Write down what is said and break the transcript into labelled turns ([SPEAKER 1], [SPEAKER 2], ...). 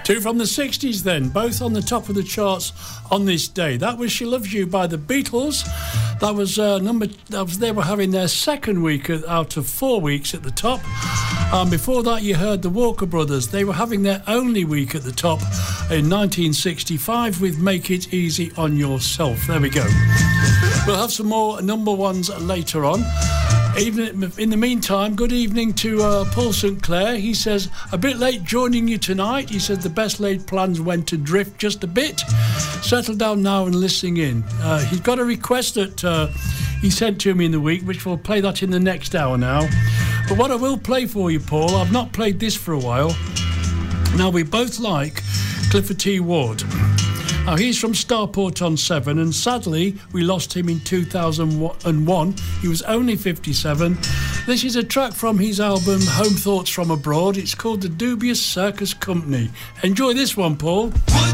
[SPEAKER 1] Two from the 60s then, both on the top of the charts on this day. That was She Loves You by the Beatles. They were having their second week out of 4 weeks at the top. And before that you heard the Walker Brothers. They were having their only week at the top in 1965 with Make It Easy on Yourself. There we go. We'll have some more number ones later on. Even in the meantime, good evening to Paul St. Clair. He says, a bit late joining you tonight. He says the best laid plans went adrift just a bit. Settle down now and listening in. He's got a request that he sent to me in the week, which we'll play that in the next hour now. But what I will play for you, Paul, I've not played this for a while. Now, we both like Clifford T. Ward. Now, he's from Starport-on-Severn, and sadly, we lost him in 2001. He was only 57. This is a track from his album Home Thoughts from Abroad. It's called The Dubious Circus Company. Enjoy this one, Paul.